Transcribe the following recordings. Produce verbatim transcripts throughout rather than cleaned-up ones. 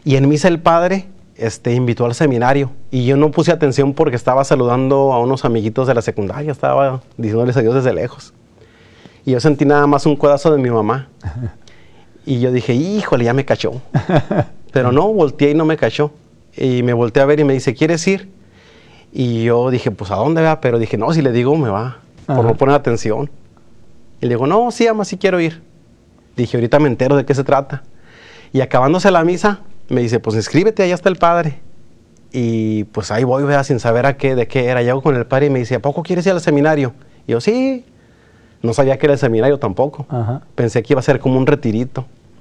Y en misa el padre este, invitó al seminario. Y yo no puse atención porque estaba saludando a unos amiguitos de la secundaria. Estaba diciéndoles adiós desde lejos. Y yo sentí nada más un codazo de mi mamá. Y yo dije, híjole, ya me cachó. Pero no, volteé y no me cachó. Y me volteé a ver y me dice, ¿quieres ir? Y yo dije, pues, ¿a dónde va? Pero dije, no, si le digo, me va. Por no poner atención. Y le digo, no, sí, ama, sí quiero ir. Dije, ahorita me entero de qué se trata. Y acabándose la misa, me dice, pues inscríbete, allá está el padre. Y pues ahí voy, vea, sin saber a qué, de qué era. Llego con el padre y me dice, ¿a poco quieres ir al seminario? Y yo, sí. No sabía que era el seminario tampoco. Ajá. Pensé que iba a ser como un retirito.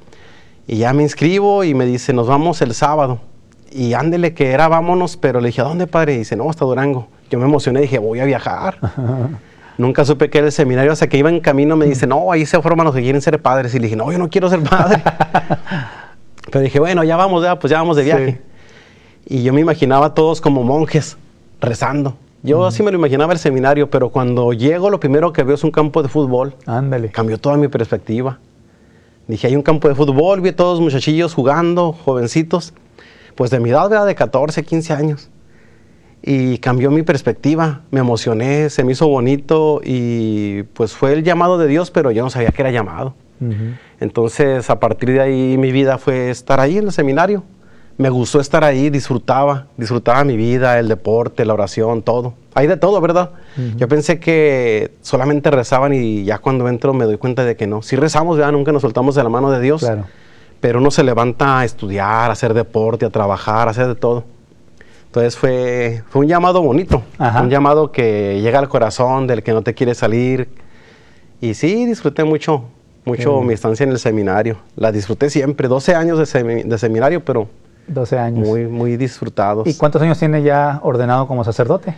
Y ya me inscribo y me dice, nos vamos el sábado. Y ándele que era, vámonos. Pero le dije, ¿a dónde, padre? Y dice, no, hasta Durango. Yo me emocioné y dije, voy a viajar. Ajá. Nunca supe que era el seminario, hasta que iba en camino me dice, no, ahí se forman los que quieren ser padres. Y le dije, no, yo no quiero ser padre. Pero dije, bueno, ya vamos, ya, pues ya vamos de viaje. Sí. Y yo me imaginaba a todos como monjes, rezando. Yo así me lo imaginaba el seminario, pero cuando llego lo primero que veo es un campo de fútbol. Ándale. Cambió toda mi perspectiva. Dije, hay un campo de fútbol, vi a todos los muchachillos jugando, jovencitos, pues de mi edad, ¿verdad? De catorce, quince años. Y cambió mi perspectiva, me emocioné, se me hizo bonito y pues fue el llamado de Dios, pero yo no sabía que era llamado. Uh-huh. Entonces, a partir de ahí mi vida fue estar ahí en el seminario. Me gustó estar ahí, disfrutaba, disfrutaba mi vida, el deporte, la oración, todo. Hay de todo, ¿verdad? Uh-huh. Yo pensé que solamente rezaban y ya cuando entro me doy cuenta de que no. Sí rezamos, ¿verdad? Nunca nos soltamos de la mano de Dios, claro. Pero uno se levanta a estudiar, a hacer deporte, a trabajar, a hacer de todo. Entonces fue, fue un llamado bonito, Ajá. un llamado que llega al corazón, del que no te quiere salir. Y sí, disfruté mucho, mucho mi estancia en el seminario. La disfruté siempre, doce años de, semi, de seminario, pero doce años. Muy, muy disfrutados. ¿Y cuántos años tiene ya ordenado como sacerdote?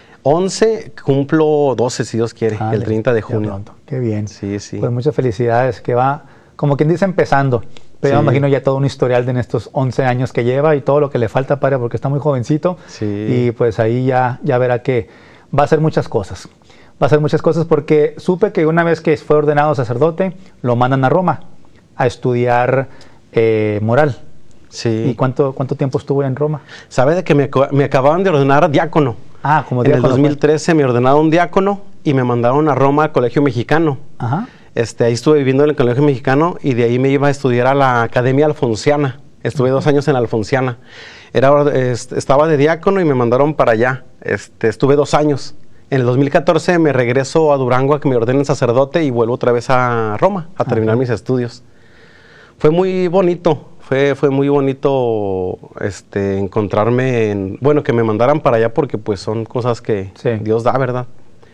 once, cumplo doce si Dios quiere, ah, el treinta de junio. Pronto. Qué bien. Sí, sí. Pues muchas felicidades, que va, como quien dice, empezando. Pero sí. Yo me imagino ya todo un historial de en estos once años que lleva y todo lo que le falta, padre, porque está muy jovencito. Sí. Y pues ahí ya, ya verá que va a hacer muchas cosas. Va a hacer muchas cosas porque supe que una vez que fue ordenado sacerdote, lo mandan a Roma a estudiar eh, moral. Sí. ¿Y cuánto, cuánto tiempo estuvo en Roma? Sabe de que me, me acababan de ordenar diácono. Ah, como diácono. En el dos mil trece me ordenaron diácono y me mandaron a Roma al Colegio Mexicano. Ajá. Este, ahí estuve viviendo en el Colegio Mexicano y de ahí me iba a estudiar a la Academia Alfonsiana. Estuve uh-huh. dos años en la Alfonsiana. Era, est, estaba de diácono y me mandaron para allá. Este, estuve dos años. En el dos mil catorce me regreso a Durango a que me ordenen sacerdote y vuelvo otra vez a Roma a terminar uh-huh. mis estudios. Fue muy bonito. Fue, fue muy bonito este, encontrarme, en, bueno, que me mandaran para allá porque pues son cosas que sí. Dios da, ¿verdad?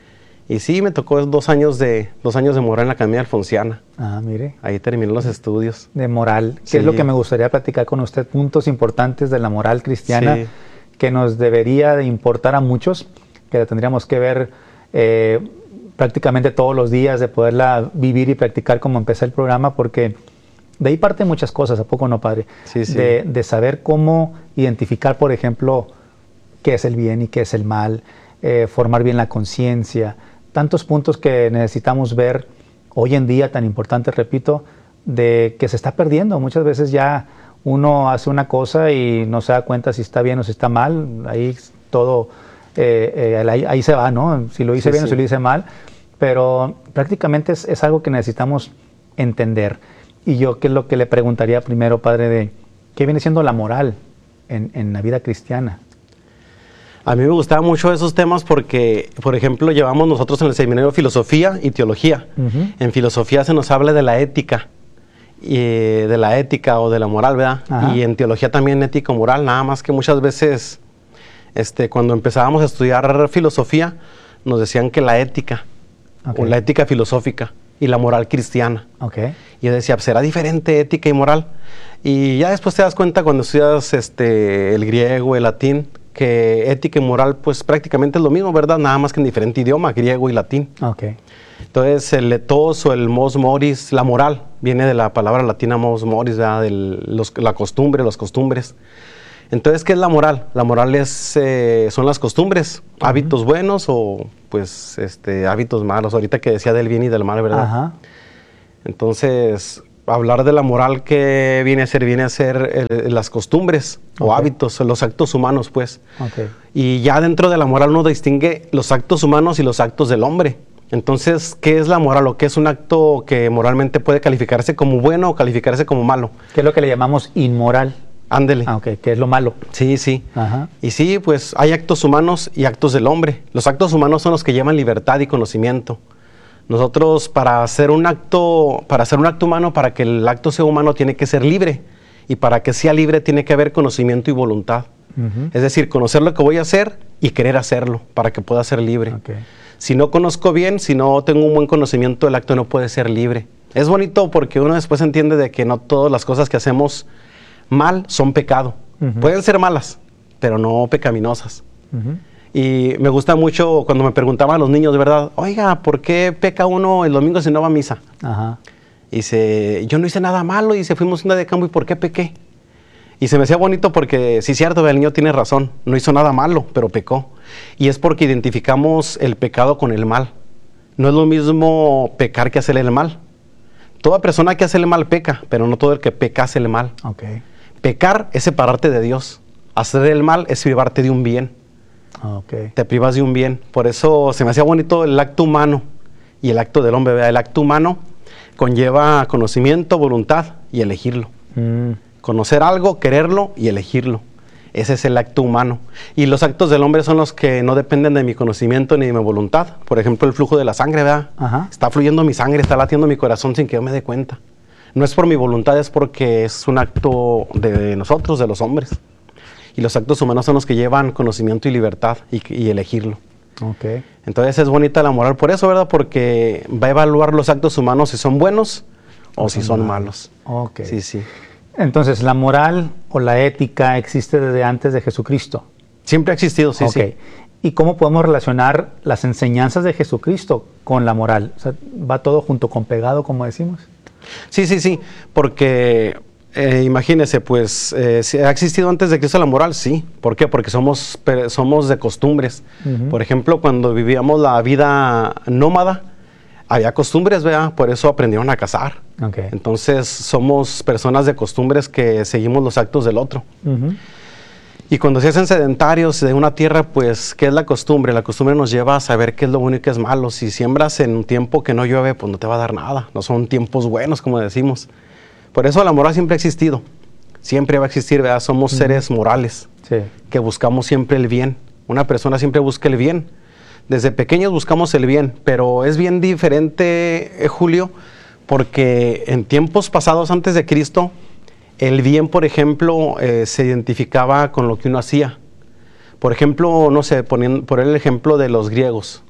Y sí, me tocó dos años de, dos años de moral en la Academia Alfonsiana. Ah, mire. Ahí terminé los estudios. De moral, que sí. es lo que me gustaría platicar con usted, puntos importantes de la moral cristiana sí. que nos debería de importar a muchos, que la tendríamos que ver eh, prácticamente todos los días, de poderla vivir y practicar como empecé el programa, porque de ahí parten muchas cosas, ¿a poco no, padre? Sí, sí. De, de saber cómo identificar, por ejemplo, qué es el bien y qué es el mal, eh, formar bien la conciencia, tantos puntos que necesitamos ver hoy en día, tan importantes, repito, de que se está perdiendo. Muchas veces ya uno hace una cosa y no se da cuenta si está bien o si está mal, ahí todo, eh, eh, ahí, ahí se va, ¿no? Si lo hice sí, bien sí. o si lo hice mal, pero prácticamente es, es algo que necesitamos entender. Y yo, ¿qué es lo que le preguntaría primero, padre, de qué viene siendo la moral en, en la vida cristiana? A mí me gustaban mucho esos temas porque, por ejemplo, llevamos nosotros en el seminario filosofía y teología. Uh-huh. En filosofía se nos habla de la ética, y de la ética o de la moral, ¿verdad? Ajá. Y en teología también ética o moral, nada más que muchas veces, este, cuando empezábamos a estudiar filosofía, nos decían que la ética, okay. o la ética filosófica y la moral cristiana. Okay. Y yo decía, pues será diferente ética y moral. Y ya después te das cuenta cuando estudias este, el griego, el latín, que ética y moral pues prácticamente es lo mismo, ¿verdad? Nada más que en diferente idioma, griego y latín. Okay. Entonces el ethos o el mos moris, la moral, viene de la palabra latina mos moris, ¿verdad? De los, la costumbre, las costumbres. Entonces, ¿qué es la moral? La moral es, eh, son las costumbres, uh-huh. hábitos buenos o pues este, hábitos malos. Ahorita que decía del bien y del mal, ¿verdad? Ajá. Entonces, hablar de la moral, que viene a ser, viene a ser el, las costumbres okay. o hábitos, los actos humanos, pues. Okay. Y ya dentro de la moral uno distingue los actos humanos y los actos del hombre. Entonces, ¿qué es la moral o qué es un acto que moralmente puede calificarse como bueno o calificarse como malo? ¿Qué es lo que le llamamos inmoral? Ándele. Ah, ok, que es lo malo. Sí, sí. Ajá. Y sí, pues hay actos humanos y actos del hombre. Los actos humanos son los que llevan libertad y conocimiento. Nosotros, para hacer un acto, para hacer un acto humano, para que el acto sea humano, tiene que ser libre. Y para que sea libre tiene que haber conocimiento y voluntad. Uh-huh. Es decir, conocer lo que voy a hacer y querer hacerlo para que pueda ser libre. Okay. Si no conozco bien, si no tengo un buen conocimiento, el acto no puede ser libre. Es bonito porque uno después entiende de que no todas las cosas que hacemos mal son pecado. Uh-huh. Pueden ser malas, pero no pecaminosas. Uh-huh. Y me gusta mucho cuando me preguntaban los niños, de verdad, oiga, ¿por qué peca uno el domingo si no va a misa? Ajá. Y dice, yo no hice nada malo, y dice, fuimos una de campo, ¿y por qué pequé? Y se me hacía bonito porque, sí, cierto, el niño tiene razón, no hizo nada malo, pero pecó. Y es porque identificamos el pecado con el mal. No es lo mismo pecar que hacer el mal. Toda persona que hace el mal peca, pero no todo el que peca hace el mal. Okay. Pecar es separarte de Dios. Hacer el mal es privarte de un bien. Okay. Te privas de un bien. Por eso se me hacía bonito el acto humano y el acto del hombre. ¿Verdad? El acto humano conlleva conocimiento, voluntad y elegirlo. Mm. Conocer algo, quererlo y elegirlo. Ese es el acto humano. Y los actos del hombre son los que no dependen de mi conocimiento ni de mi voluntad. Por ejemplo, el flujo de la sangre, ¿verdad? Ajá. Está fluyendo mi sangre, está latiendo mi corazón sin que yo me dé cuenta. No es por mi voluntad, es porque es un acto de nosotros, de los hombres. Y los actos humanos son los que llevan conocimiento y libertad y, y elegirlo. Okay. Entonces es bonita la moral por eso, ¿verdad? Porque va a evaluar los actos humanos si son buenos o, o si son malos. Okay. Sí, sí. Entonces, ¿la moral o la ética existe desde antes de Jesucristo? Siempre ha existido, sí, okay. sí. ¿Y cómo podemos relacionar las enseñanzas de Jesucristo con la moral? O sea, ¿va todo junto con pegado, como decimos? Sí, sí, sí, porque eh, imagínese, pues, eh, si ¿ha existido antes de Cristo la moral? Sí. ¿Por qué? Porque somos, somos de costumbres. Uh-huh. Por ejemplo, cuando vivíamos la vida nómada, había costumbres, ¿verdad? Por eso aprendieron a cazar. Okay. Entonces, somos personas de costumbres que seguimos los actos del otro. Uh-huh. Y cuando se hacen sedentarios de una tierra, pues, ¿qué es la costumbre? La costumbre nos lleva a saber qué es lo bueno y qué es malo. Si siembras en un tiempo que no llueve, pues no te va a dar nada. No son tiempos buenos, como decimos. Por eso la moral siempre ha existido. Siempre va a existir, ¿verdad? Somos uh-huh. seres morales, sí. que buscamos siempre el bien. Una persona siempre busca el bien. Desde pequeños buscamos el bien, pero es bien diferente, eh, Julio, porque en tiempos pasados antes de Cristo, el bien, por ejemplo, eh, se identificaba con lo que uno hacía. Por ejemplo, no sé, poniendo, por el ejemplo de los griegos.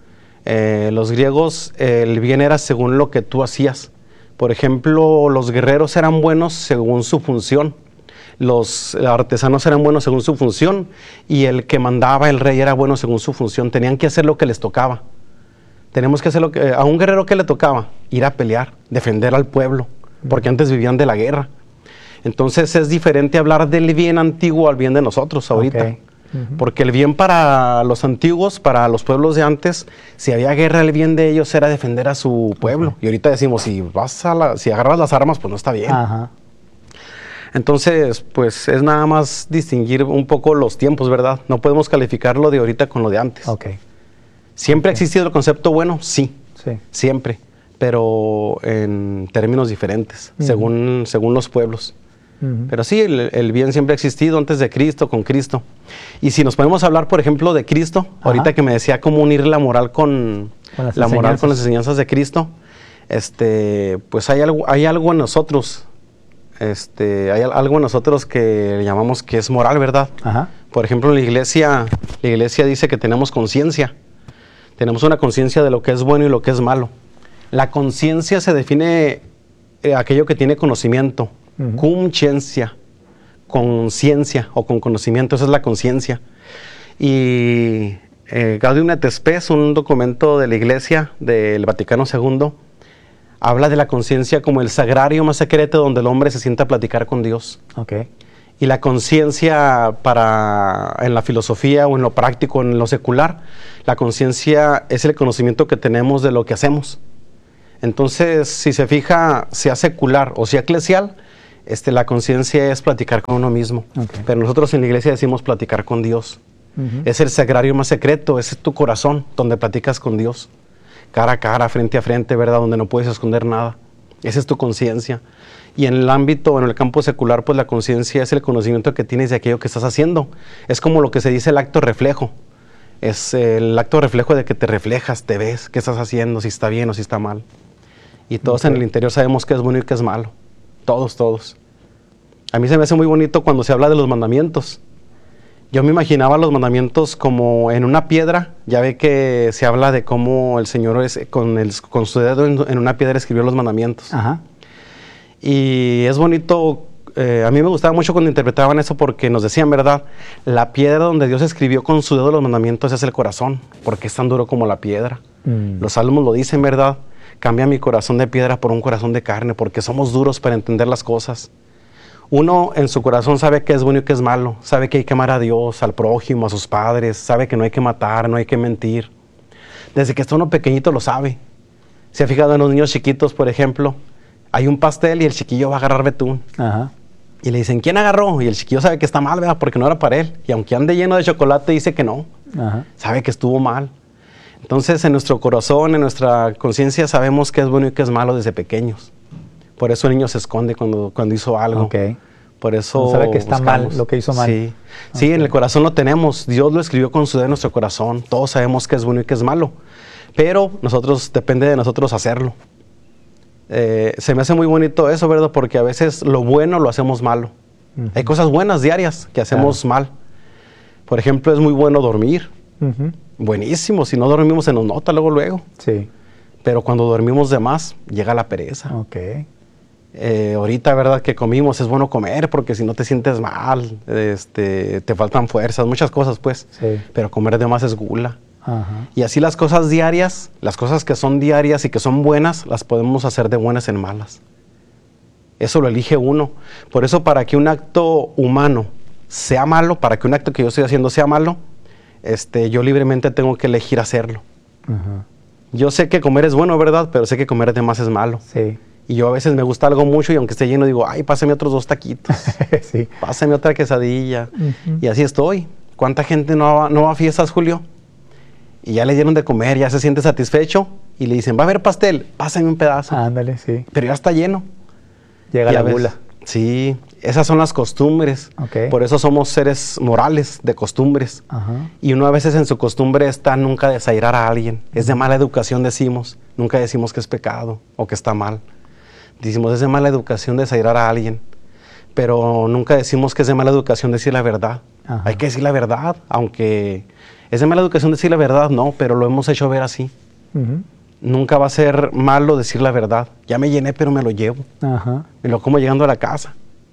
Eh, los griegos, eh, el bien era según lo que tú hacías. Por ejemplo, los guerreros eran buenos según su función. Los artesanos eran buenos según su función y el que mandaba, el rey, era bueno según su función. Tenían que hacer lo que les tocaba. Tenemos que hacer lo que... A un guerrero, ¿qué le tocaba? Ir a pelear, defender al pueblo, porque antes vivían de la guerra. Entonces es diferente hablar del bien antiguo al bien de nosotros ahorita. Okay. Uh-huh. Porque el bien para los antiguos, para los pueblos de antes, si había guerra, el bien de ellos era defender a su pueblo. Okay. Y ahorita decimos, si vas a la, si agarras las armas, pues no está bien. Ajá. Entonces, pues es nada más distinguir un poco los tiempos, ¿verdad? No podemos calificar lo de ahorita con lo de antes. Okay. ¿Siempre Okay. ha existido el concepto bueno? Sí, sí. siempre, pero en términos diferentes, uh-huh. según, según los pueblos. Uh-huh. Pero sí, el, el bien siempre ha existido antes de Cristo, con Cristo. Y si nos podemos hablar, por ejemplo, de Cristo, ajá. ahorita que me decía cómo unir la moral con, con la moral con las enseñanzas de Cristo, este, pues hay algo, hay algo en nosotros. Este, hay algo en nosotros que llamamos que es moral, ¿verdad? Ajá. Por ejemplo, en la iglesia, la iglesia dice que tenemos conciencia. Tenemos una conciencia de lo que es bueno y lo que es malo. La conciencia se define eh, aquello que tiene conocimiento. Uh-huh. Conciencia, conciencia o con conocimiento, esa es la conciencia. Y eh, Gaudium et Spes, un documento de la iglesia del Vaticano segundo, habla de la conciencia como el sagrario más secreto donde el hombre se sienta a platicar con Dios. Okay. Y la conciencia para en la filosofía o en lo práctico, en lo secular, la conciencia es el conocimiento que tenemos de lo que hacemos. Entonces, si se fija, sea secular o sea eclesial, este, la conciencia es platicar con uno mismo. Okay. Pero nosotros en la iglesia decimos platicar con Dios. Uh-huh. Es el sagrario más secreto, ese es tu corazón, donde platicas con Dios. Cara a cara, frente a frente, ¿verdad? Donde no puedes esconder nada. Esa es tu conciencia. Y en el ámbito, en el campo secular, pues la conciencia es el conocimiento que tienes de aquello que estás haciendo. Es como lo que se dice el acto reflejo. Es el acto reflejo de que te reflejas, te ves, qué estás haciendo, si está bien o si está mal. Y todos okay. en el interior sabemos qué es bueno y qué es malo. Todos, todos. A mí se me hace muy bonito cuando se habla de los mandamientos. Yo me imaginaba los mandamientos como en una piedra. Ya ve que se habla de cómo el Señor es, con, el, con su dedo en, en una piedra escribió los mandamientos. Ajá. Y es bonito, eh, a mí me gustaba mucho cuando interpretaban eso porque nos decían, ¿verdad? La piedra donde Dios escribió con su dedo los mandamientos es el corazón, porque es tan duro como la piedra. Mm. Los salmos lo dicen, ¿verdad? Cambia mi corazón de piedra por un corazón de carne, porque somos duros para entender las cosas. Uno en su corazón sabe qué es bueno y qué es malo, sabe que hay que amar a Dios, al prójimo, a sus padres, sabe que no hay que matar, no hay que mentir. Desde que está uno pequeñito lo sabe. ¿Se ha fijado en los niños chiquitos, por ejemplo? Hay un pastel y el chiquillo va a agarrar betún. Ajá. Y le dicen, ¿quién agarró? Y el chiquillo sabe que está mal, ¿verdad? Porque no era para él. Y aunque ande lleno de chocolate, dice que no. Ajá. Sabe que estuvo mal. Entonces, en nuestro corazón, en nuestra conciencia, sabemos qué es bueno y qué es malo desde pequeños. Por eso el niño se esconde cuando, cuando hizo algo. Okay. Por eso no sabe que está buscamos. Mal, lo que hizo mal. Sí. Okay. Sí, en el corazón lo tenemos. Dios lo escribió con su dedo en nuestro corazón. Todos sabemos qué es bueno y qué es malo. Pero nosotros, depende de nosotros hacerlo. Eh, se me hace muy bonito eso, ¿verdad? Porque a veces lo bueno lo hacemos malo. Uh-huh. Hay cosas buenas diarias que hacemos claro. mal. Por ejemplo, es muy bueno dormir. Uh-huh. Buenísimo. Si no dormimos se nos nota luego, luego. Sí. Pero cuando dormimos de más, llega la pereza. Okay. Eh, ahorita, ¿verdad? Que comimos, es bueno comer porque si no te sientes mal, este, te faltan fuerzas, muchas cosas, pues. Sí. Pero comer de más es gula. Ajá. Y así las cosas diarias, las cosas que son diarias y que son buenas, las podemos hacer de buenas en malas. Eso lo elige uno. Por eso, para que un acto humano sea malo, para que un acto que yo estoy haciendo sea malo, este, yo libremente tengo que elegir hacerlo. Ajá. Yo sé que comer es bueno, ¿verdad? Pero sé que comer de más es malo. Sí. Y yo a veces me gusta algo mucho y aunque esté lleno digo, ay, pásame otros dos taquitos. Sí. Pásame otra quesadilla. Uh-huh. Y así estoy. ¿Cuánta gente no va, no va a fiestas, Julio? Y ya le dieron de comer, ya se siente satisfecho y le dicen, va a haber pastel, pásame un pedazo. Ándale, sí. Pero ya está lleno. Llega la gula. Sí, esas son las costumbres. Okay. Por eso somos seres morales, de costumbres. Ajá. Y uno a veces en su costumbre está nunca desairar a alguien. Es de mala educación, decimos. Nunca decimos que es pecado o que está mal. Decimos, es de mala educación desairar a alguien. Pero nunca decimos que es de mala educación decir la verdad. Ajá. Hay que decir la verdad, aunque es de mala educación decir la verdad, no, pero lo hemos hecho ver así. Uh-huh. Nunca va a ser malo decir la verdad. Ya me llené, pero me lo llevo. Ajá. Me lo como llegando a la casa.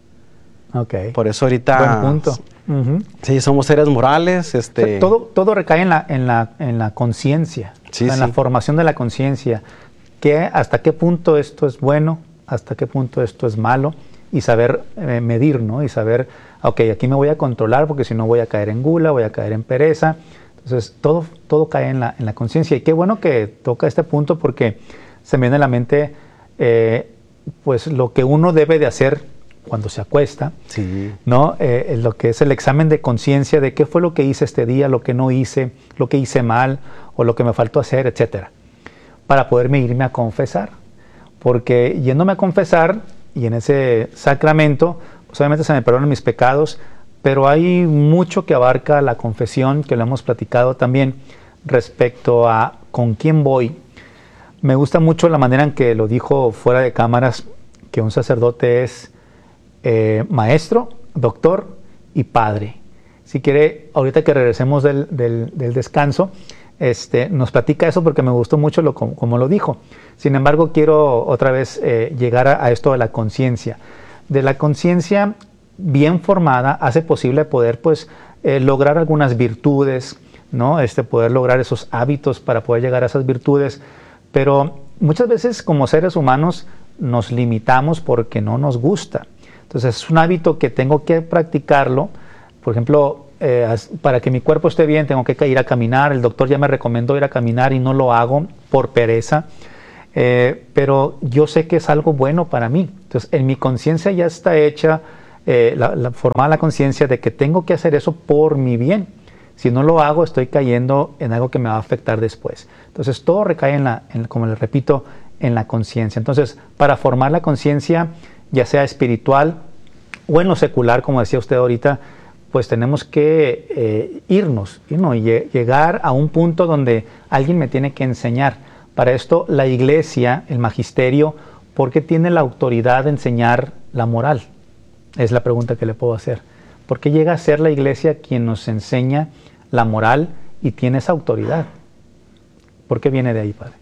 Okay. Por eso ahorita... Buen punto. Uh-huh. Sí, somos seres morales. Este... O sea, todo, todo recae en la, en la, en la conciencia, sí, o sea, en sí. la formación de la conciencia. ¿Hasta qué punto esto es bueno? ¿Hasta qué punto esto es malo? Y saber eh, medir, ¿no? Y saber, ok, aquí me voy a controlar porque si no voy a caer en gula, voy a caer en pereza. Entonces, todo, todo cae en la, en la conciencia. Y qué bueno que toca este punto porque se me viene a la mente eh, pues lo que uno debe de hacer cuando se acuesta, sí. ¿no? Eh, lo que es el examen de conciencia de qué fue lo que hice este día, lo que no hice, lo que hice mal o lo que me faltó hacer, etcétera, para poderme irme a confesar. Porque yéndome a confesar y en ese sacramento, pues obviamente se me perdonan mis pecados, pero hay mucho que abarca la confesión, que lo hemos platicado también, respecto a con quién voy. Me gusta mucho la manera en que lo dijo fuera de cámaras, que un sacerdote es eh, maestro, doctor y padre. Si quiere, ahorita que regresemos del, del, del descanso, este, nos platica eso porque me gustó mucho lo, como, como lo dijo. Sin embargo, quiero otra vez eh, llegar a, a esto de la conciencia. De la conciencia bien formada hace posible poder pues eh, lograr algunas virtudes, ¿no? Este, poder lograr esos hábitos para poder llegar a esas virtudes, pero muchas veces como seres humanos nos limitamos porque no nos gusta. Entonces es un hábito que tengo que practicarlo. Por ejemplo, eh, para que mi cuerpo esté bien tengo que ir a caminar. El doctor ya me recomendó ir a caminar y no lo hago por pereza. eh, pero yo sé que es algo bueno para mí. Entonces, en mi conciencia ya está hecha, eh, la, la, formada la conciencia de que tengo que hacer eso por mi bien. Si no lo hago, estoy cayendo en algo que me va a afectar después. Entonces, todo recae en la, en, como les repito, en la conciencia. Entonces, para formar la conciencia, ya sea espiritual o en lo secular, como decía usted ahorita, pues tenemos que eh, irnos, irnos y llegar a un punto donde alguien me tiene que enseñar. Para esto, la iglesia, el magisterio, ¿por qué tiene la autoridad de enseñar la moral? Es la pregunta que le puedo hacer. ¿Por qué llega a ser la iglesia quien nos enseña la moral y tiene esa autoridad? ¿Por qué viene de ahí, padre?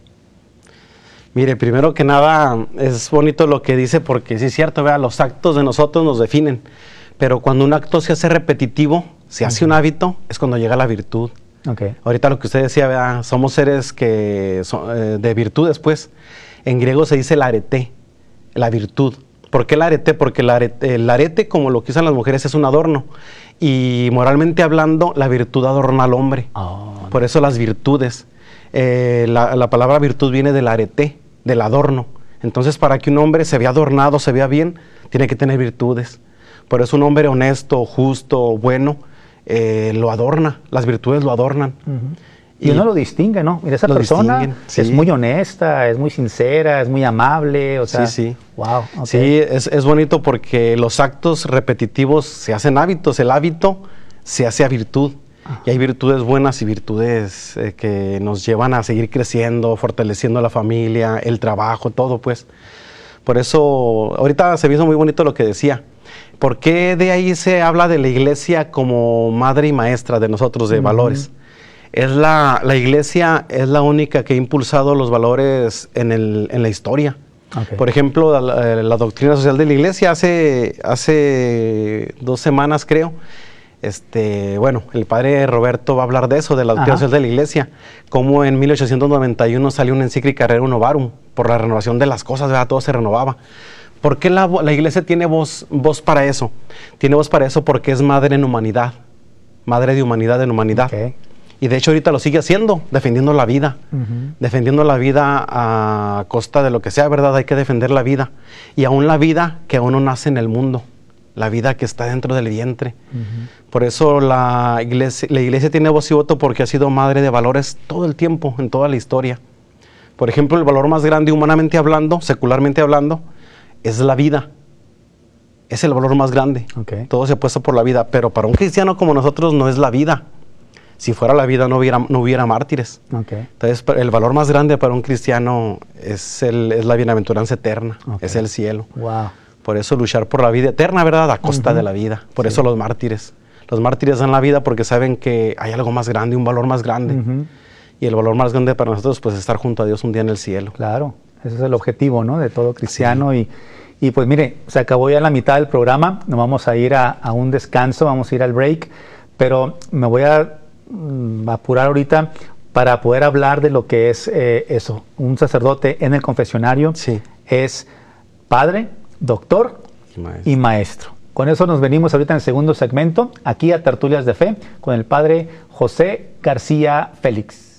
Mire, primero que nada, es bonito lo que dice, porque sí es cierto, vea, los actos de nosotros nos definen, pero cuando un acto se hace repetitivo, se hace un hábito, es cuando llega la virtud. Okay. Ahorita lo que usted decía, vea, somos seres que son, eh, de virtudes, pues. En griego se dice el arete, la virtud. ¿Por qué el arete? Porque el arete, el arete, como lo que usan las mujeres, es un adorno. Y moralmente hablando, la virtud adorna al hombre. Oh, Por eso las virtudes. Eh, la, la palabra virtud viene del arete, del adorno. Entonces, para que un hombre se vea adornado, se vea bien, tiene que tener virtudes. Por eso un hombre honesto, justo, bueno, eh, lo adorna. Las virtudes lo adornan. Uh-huh. Y, y uno lo distingue, ¿no? Mira, esa persona sí. es muy honesta, es muy sincera, es muy amable, o sea... Sí, sí. Wow. Okay. Sí, es, es bonito porque los actos repetitivos se hacen hábitos. El hábito se hace a virtud. Ajá. Y hay virtudes buenas y virtudes eh, que nos llevan a seguir creciendo, fortaleciendo a la familia, el trabajo, todo, pues. Por eso, ahorita se me hizo muy bonito lo que decía. ¿Por qué de ahí se habla de la iglesia como madre y maestra de nosotros, de uh-huh. valores? Es la, la iglesia es la única que ha impulsado los valores en, el, en la historia. Okay. Por ejemplo, la, la doctrina social de la iglesia hace, hace dos semanas, creo, este, bueno, el padre Roberto va a hablar de eso, de la doctrina social de la iglesia, como en mil ochocientos noventa y uno salió una encíclica Rerum Novarum, por la renovación de las cosas, ¿verdad? Todo se renovaba. ¿Por qué la, la iglesia tiene voz, voz para eso? Tiene voz para eso porque es madre en humanidad, madre de humanidad en humanidad. Okay. Y de hecho ahorita lo sigue haciendo, defendiendo la vida, uh-huh. defendiendo la vida a costa de lo que sea, ¿verdad? Hay que defender la vida. Y aún la vida que aún no nace en el mundo, la vida que está dentro del vientre. Uh-huh. Por eso la iglesia, la iglesia tiene voz y voto porque ha sido madre de valores todo el tiempo, en toda la historia. Por ejemplo, el valor más grande humanamente hablando, secularmente hablando, es la vida. Es el valor más grande. Okay. Todo se apuesta por la vida, pero para un cristiano como nosotros no es la vida. Si fuera la vida no hubiera, no hubiera mártires. Okay. Entonces el valor más grande para un cristiano es, el, es la bienaventuranza eterna, okay. es el cielo. Wow. Por eso luchar por la vida eterna, ¿verdad? A costa uh-huh. de la vida. Por sí. eso los mártires. Los mártires dan la vida porque saben que hay algo más grande, un valor más grande. Uh-huh. Y el valor más grande para nosotros pues es estar junto a Dios un día en el cielo. Claro, ese es el objetivo, ¿no? De todo cristiano. Sí. Y, y pues mire, se acabó ya la mitad del programa. Nos vamos a ir a, a un descanso, vamos a ir al break. Pero me voy a apurar ahorita para poder hablar de lo que es eh, eso. Un sacerdote en el confesionario sí. es padre, doctor y maestro. y maestro. Con eso nos venimos ahorita en el segundo segmento, aquí a Tertulias de Fe, con el padre José García Félix.